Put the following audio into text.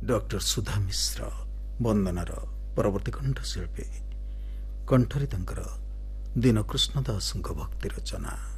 Doctor ସୁଧା ମିଶ୍ର ବନ୍ଦନାର ପରବର୍ତ୍ତୀ କଣ୍ଠଶିଳ୍ପୀ, କଣ୍ଠରେ ତାଙ୍କର ଦୀନକୃଷ୍ଣ ଦାସଙ୍କ ଭକ୍ତି ରଚନା।